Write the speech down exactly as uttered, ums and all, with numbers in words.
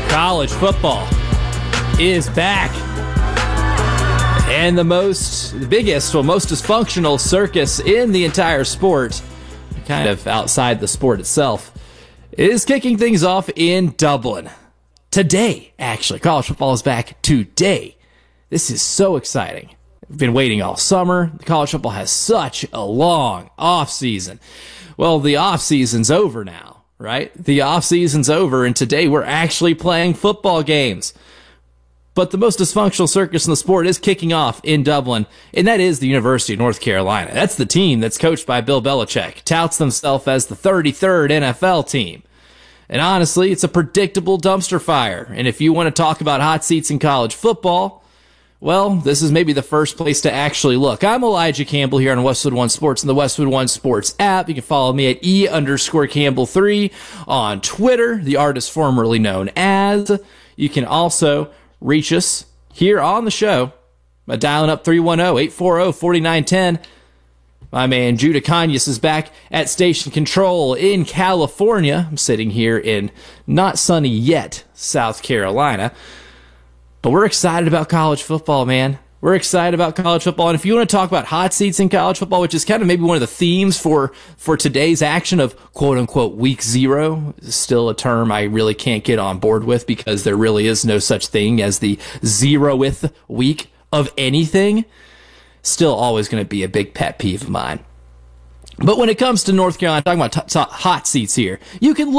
College football is back. And the most, the biggest, well, most dysfunctional circus in the entire sport, kind of outside the sport itself, is kicking things off in Dublin. Today, actually. College football is back today. This is so exciting. We've been waiting all summer. College football has such a long off season. Well, the off season's over now, right? The off season's over, and today we're actually playing football games. But the most dysfunctional circus in the sport is kicking off in Dublin, and that is the University of North Carolina. That's the team that's coached by Bill Belichick, touts themselves as the thirty-third N F L team. And honestly, it's a predictable dumpster fire. And if you want to talk about hot seats in college football, well, this is maybe the first place to actually look. I'm Elijah Campbell here on Westwood One Sports and the Westwood One Sports app. You can follow me at E underscore Campbell three on Twitter, the artist formerly known as. You can also reach us here on the show by dialing up three one zero, eight four zero, four nine one zero. My man Judah Kanyas is back at Station Control in California. I'm sitting here in not sunny yet South Carolina. But we're excited about college football, man. We're excited about college football. And if you want to talk about hot seats in college football, which is kind of maybe one of the themes for, for today's action of quote-unquote week zero, is still a term I really can't get on board with because there really is no such thing as the zeroth week of anything. Still always going to be a big pet peeve of mine. But when it comes to North Carolina, talking about t- t- hot seats here, you can look